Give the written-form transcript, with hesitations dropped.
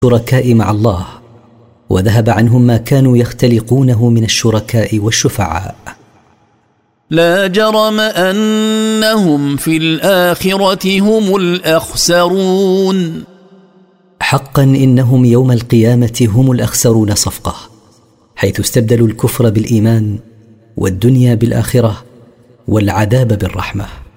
الشركاء مع الله، وذهب عنهم ما كانوا يختلقونه من الشركاء والشفعاء. لا جرم أنهم في الآخرة هم الأخسرون. حقا إنهم يوم القيامة هم الأخسرون صفقة، حيث استبدلوا الكفر بالإيمان والدنيا بالآخرة والعذاب بالرحمة.